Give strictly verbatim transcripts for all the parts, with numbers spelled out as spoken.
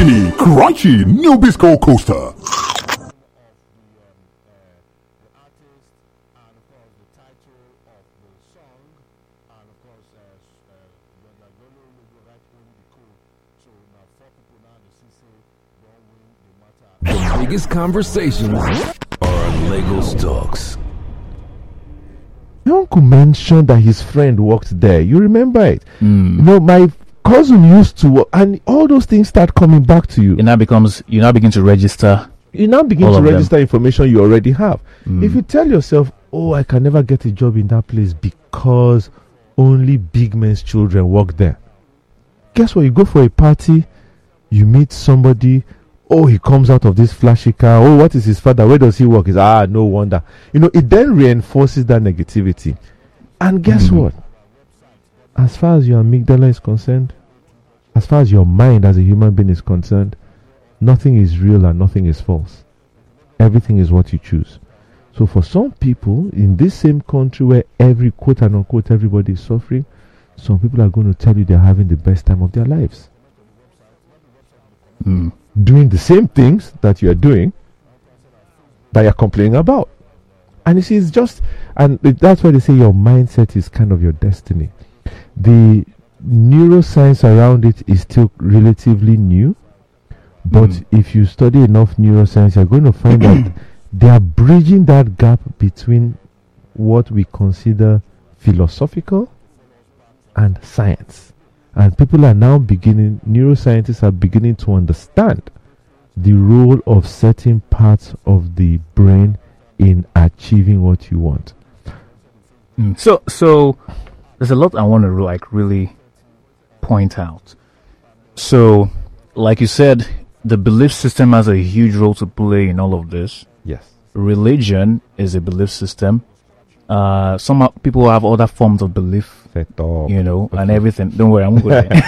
Mini Crunchy Nabisco Coaster. The biggest conversations are on Lagos Talks. My uncle mentioned that his friend worked there. You remember it? Mm. You know, my cousin used to work, and all those things start coming back to you. It now becomes, you now begin to register. You now begin all to of register them. information you already have. Mm. If you tell yourself, oh, I can never get a job in that place because only big men's children work there. Guess what? You go for a party, you meet somebody. Oh, he comes out of this flashy car. Oh, what is his father? Where does he work? Is ah, no wonder. You know, it then reinforces that negativity. And guess Mm. what? As far as your amygdala is concerned, as far as your mind as a human being is concerned, nothing is real and nothing is false. Everything is what you choose. So for some people in this same country where every quote and unquote everybody is suffering, some people are going to tell you they're having the best time of their lives. Mm. Doing the same things that you're doing that you're complaining about. And you see, it's just, and that's why they say your mindset is kind of your destiny. The neuroscience around it is still relatively new, but Mm. if you study enough neuroscience, you're going to find that they are bridging that gap between what we consider philosophical and science. And people are now beginning, neuroscientists are beginning to understand the role of certain parts of the brain in achieving what you want. Mm. So, so there's a lot I want to like really point out. So, like you said, the belief system has a huge role to play in all of this. Yes. Religion is a belief system. Uh, some are- people have other forms of belief, you know, and everything. Don't worry, I'm going there.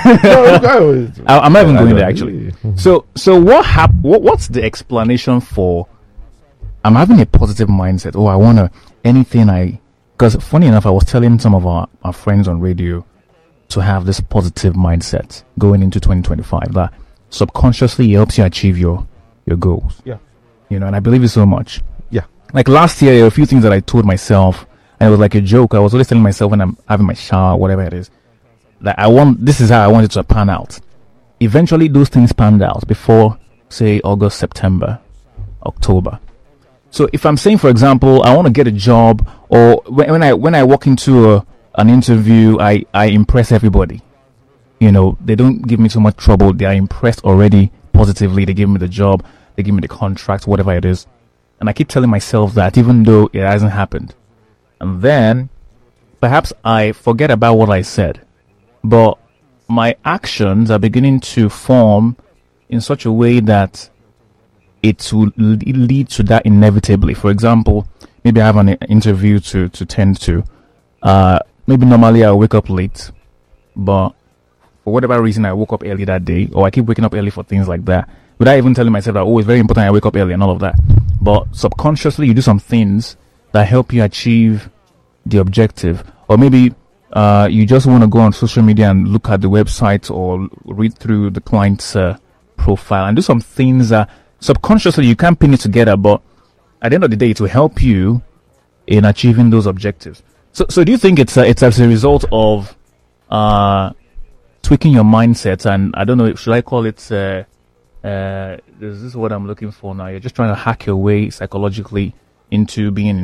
I, I'm not even going there actually. So, so what hap- what, What's the explanation for? I'm having a positive mindset. Oh, I wanna anything I. Because funny enough, I was telling some of our, our friends on radio to have this positive mindset going into twenty twenty-five that subconsciously helps you achieve your your goals. Yeah. You know, and I believe it so much. Yeah. Like last year, there were a few things that I told myself, and it was like a joke. I was always telling myself when I'm having my shower, whatever it is, that I want, this is how I want it to pan out. Eventually, those things panned out before, say, August, September, October. So if I'm saying, for example, I want to get a job, or when, when I when I walk into a, an interview, I, I impress everybody. You know, they don't give me too much trouble. They are impressed already positively. They give me the job. They give me the contract, whatever it is. And I keep telling myself that even though it hasn't happened. And then perhaps I forget about what I said. But my actions are beginning to form in such a way that it will lead to that inevitably. For example, maybe I have an interview to, to tend to. Uh, maybe normally I wake up late. But for whatever reason, I woke up early that day. Or I keep waking up early for things like that. Without even telling myself that, oh, it's very important I wake up early and all of that. But subconsciously, you do some things that help you achieve the objective. Or maybe uh, you just want to go on social media and look at the website or read through the client's uh, profile and do some things that subconsciously you can't pin it together. But at the end of the day, it will help you in achieving those objectives. So, so do you think it's uh, it's as a result of uh, tweaking your mindset? And I don't know, should I call it... Uh, Uh, this is what I'm looking for now. You're just trying to hack your way psychologically into being in